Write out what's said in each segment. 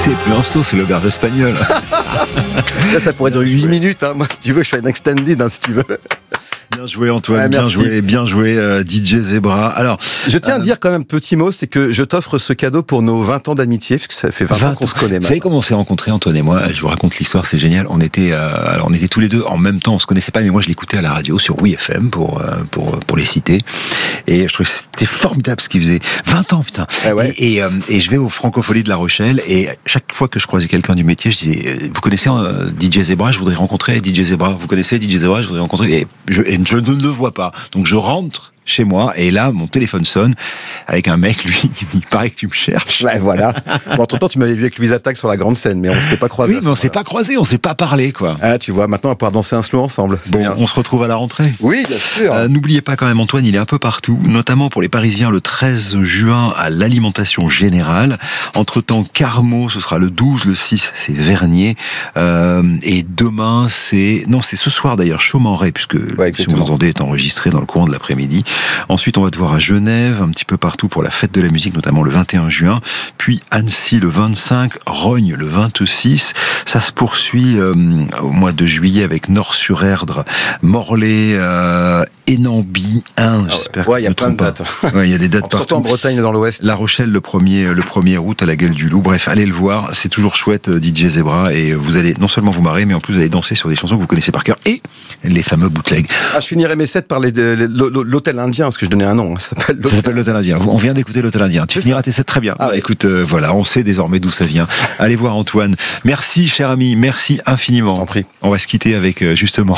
C'est plus un slow, c'est le verbe espagnol. Là, ça pourrait durer 8 minutes. Moi, si tu veux, je fais une extended, si tu veux. Bien joué Antoine, bien joué DJ Zebra. Alors, je tiens à dire quand même, petit mot, c'est que je t'offre ce cadeau pour nos 20 ans d'amitié, puisque ça fait 20 ans qu'on se connaît. Vous savez comment on s'est rencontrés, Antoine et moi? Je vous raconte l'histoire, c'est génial. On était tous les deux en même temps, on se connaissait pas, mais moi je l'écoutais à la radio sur WeFM pour les citer. Et je trouvais que c'était formidable ce qu'il faisait. 20 ans, putain. Ouais. Et je vais aux Francopholies de La Rochelle, et chaque fois que je croisais quelqu'un du métier, je disais, vous connaissez DJ Zebra? Je voudrais rencontrer DJ Zebra. Vous connaissez DJ Zebra? Je voudrais rencontrer. Et je ne le vois pas. Donc je rentre chez moi, et là, mon téléphone sonne avec un mec, lui, qui me dit, il paraît que tu me cherches. Ouais, voilà. Bon, entre-temps, tu m'avais vu avec Louise Attaque sur la grande scène, mais on s'était pas croisés. Oui, mais on s'est pas croisés, on s'est pas parlé, quoi. Ah, tu vois, maintenant, on va pouvoir danser un slow ensemble. Bon, bien. On se retrouve à la rentrée. Oui, bien sûr. N'oubliez pas quand même, Antoine, il est un peu partout, notamment pour les Parisiens, le 13 juin à l'Alimentation Générale. Entre-temps, Carmaux, ce sera le 12, le 6, c'est Vernier. Et demain, c'est ce soir d'ailleurs, Chaumes-en-Ré, puisque si vous entendez est enregistré dans le courant de l'après-midi. Ensuite, on va te voir à Genève, un petit peu partout pour la fête de la musique, notamment le 21 juin. Puis Annecy le 25, Rognes le 26. Ça se poursuit au mois de juillet avec Nord-sur-Erdre, Morlaix, Énamby, Ain. J'espère que il y a plein de dates. Ouais, il y a des dates partout. Surtout en Bretagne et dans l'Ouest. La Rochelle le 1er août à la Gueule du Loup. Bref, allez le voir. C'est toujours chouette, DJ Zebra. Et vous allez non seulement vous marrer, mais en plus vous allez danser sur des chansons que vous connaissez par cœur. Et les fameux bootlegs. Je finirai mes sets par l'hôtel indien, parce que je donnais un nom. Ça s'appelle l'hôtel indien. On vient d'écouter l'hôtel indien. Tu finiras tes sets très bien. Écoute, voilà, on sait désormais d'où ça vient. Allez voir Antoine. Merci, cher ami. Merci infiniment. Je t'en prie. On va se quitter avec, justement,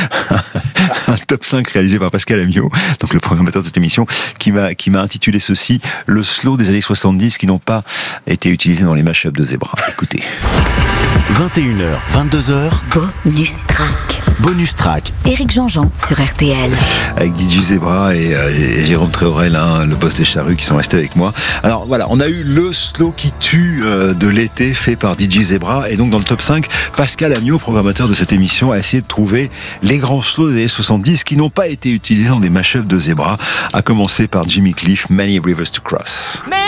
un top 5 réalisé par Pascal Amiot, donc le programmateur de cette émission, qui m'a intitulé ceci, le slow des années 70 qui n'ont pas été utilisés dans les mashups de Zebra. Écoutez. 21h, 22h. Bonus track. Éric Jean-Jean sur RTL. Avec DJ Zebra et Jérôme Tréorel, le boss des charrues, qui sont restés avec moi. Alors voilà, on a eu le slow qui tue de l'été, fait par DJ Zebra. Et donc dans le top 5, Pascal Amiot, programmateur de cette émission, a essayé de trouver les grands slows des années 70 qui n'ont pas été utilisés dans des mashups de Zebra, à commencer par Jimmy Cliff, Many Rivers to Cross.